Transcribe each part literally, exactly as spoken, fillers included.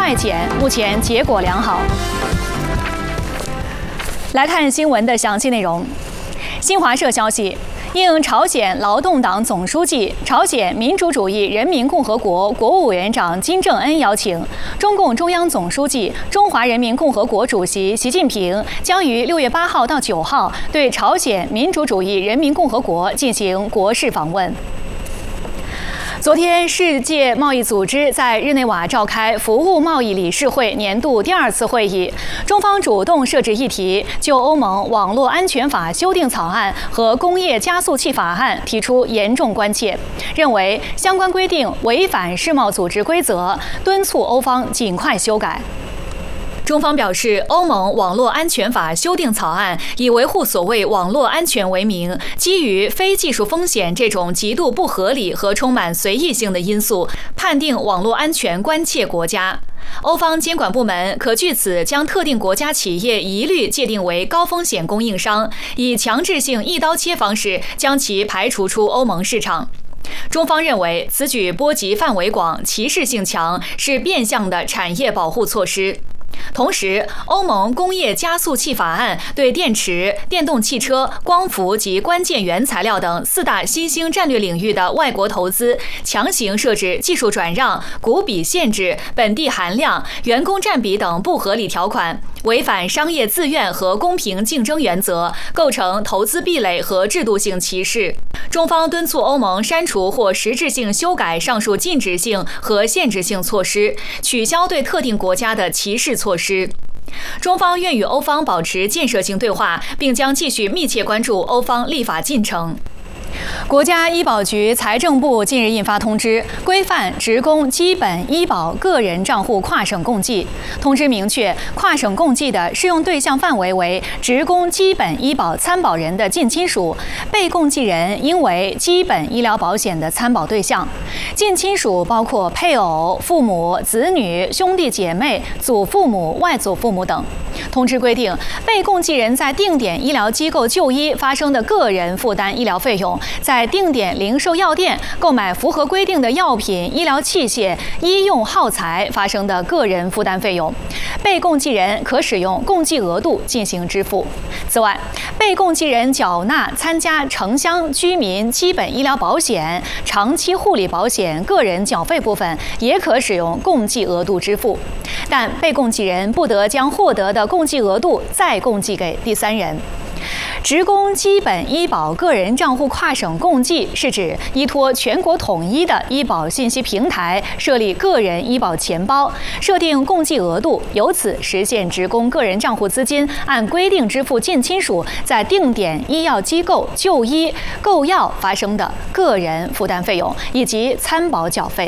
快检，目前结果良好。来看新闻的详细内容。新华社消息。 应朝鲜劳动党总书记、朝鲜民主主义人民共和国国务委员长金正恩邀请，中共中央总书记、中华人民共和国主席习近平将于六月八号到九号对朝鲜民主主义人民共和国进行国事访问。 昨天，世界贸易组织在日内瓦召开服务贸易理事会年度第二次会议。中方主动设置议题，就欧盟网络安全法修订草案和工业加速器法案提出严重关切，认为相关规定违反世贸组织规则，敦促欧方尽快修改。 中方表示，欧盟网络安全法修订草案以维护所谓网络安全为名，基于非技术风险这种极度不合理和充满随意性的因素，判定网络安全关切国家。欧方监管部门可据此将特定国家企业一律界定为高风险供应商，以强制性一刀切方式将其排除出欧盟市场。 中方认为，此举波及范围广、歧视性强，是变相的产业保护措施。 同时，欧盟工业加速器法案对电池、电动汽车、光伏及关键原材料等四大新兴战略领域的外国投资强行设置技术转让、股比限制、本地含量、员工占比等不合理条款，违反商业自愿和公平竞争原则，构成投资壁垒和制度性歧视。中方敦促欧盟删除或实质性修改上述禁止性和限制性措施，取消对特定国家的歧视措施。 措施，中方愿与欧方保持建设性对话，并将继续密切关注欧方立法进程。 国家医保局、财政部近日印发通知，规范职工基本医保个人账户跨省共计。通知明确，跨省共计的适用对象范围为职工基本医保参保人的近亲属，被共计人应为基本医疗保险的参保对象。近亲属包括配偶、父母、子女、兄弟姐妹、祖父母、外祖父母等。通知规定，被共计人在定点医疗机构就医发生的个人负担医疗费用。 在定点零售药店购买符合规定的药品、医疗器械、医用耗材发生的个人负担费用，被共计人可使用共计额度进行支付。此外，被共计人缴纳参加城乡居民基本医疗保险、长期护理保险个人缴费部分，也可使用共计额度支付，但被共计人不得将获得的共计额度再共计给第三人。 职工基本医保个人账户跨省共计是指依托全国统一的医保信息平台设立个人医保钱包，设定共计额度，由此实现职工个人账户资金按规定支付近亲属在定点医药机构就医购药发生的个人负担费用以及参保缴费。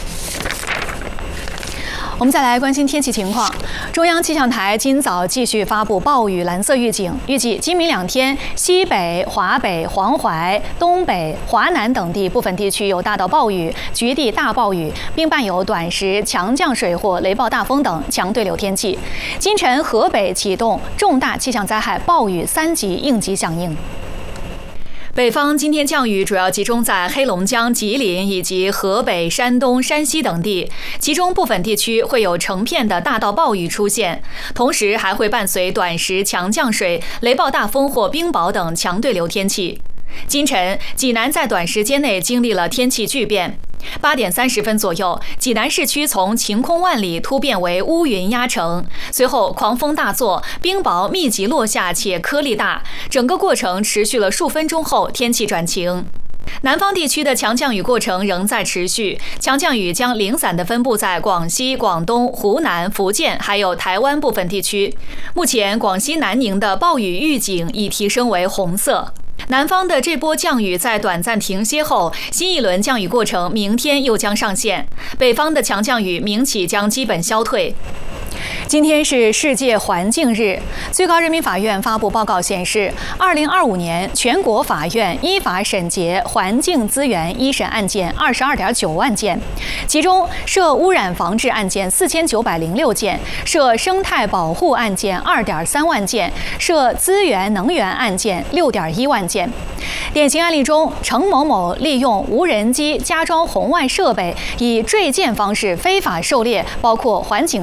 我们再来关心天气情况。中央气象台今早继续发布暴雨蓝色预警，预计今明两天，西北、华北、黄淮、东北、华南等地部分地区有大到暴雨、局地大暴雨，并伴有短时强降水或雷暴大风等强对流天气。今晨，河北启动重大气象灾害暴雨三级应急响应。 北方今天降雨主要集中在黑龙江、吉林以及河北、山东、山西等地，其中部分地区会有成片的大到暴雨出现，同时还会伴随短时强降水、雷暴大风或冰雹等强对流天气。今晨，济南在短时间内经历了天气巨变。 八点三十分左右，济南市区从晴空万里突变为乌云压城，随后狂风大作，冰雹密集落下且颗粒大，整个过程持续了数分钟后，天气转晴。 南方地区的强降雨过程仍在持续，强降雨将零散地分布在广西、广东、湖南、福建，还有台湾部分地区。目前，广西南宁的暴雨预警已提升为红色。 南方的这波降雨在短暂停歇后，新一轮降雨过程明天又将上线。北方的强降雨明起将基本消退。今天是世界环境日，最高人民法院发布报告显示，二零二五年全国法院依法审结环境资源一审案件二十二点九万件，其中涉污染防治案件四千九百零六件，涉生态保护案件二点三万件，涉资源能源案件六点一万件。典型案例中，程某某利用无人机加装红外设备，以坠舰方式非法狩猎包括环境